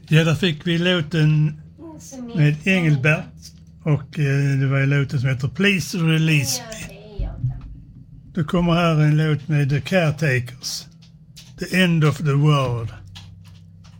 Ja, där fick vi låten med Engelbert och det var en låten som heter Please Release Me. Då kommer här en låt med The Caretakers, The End of the World.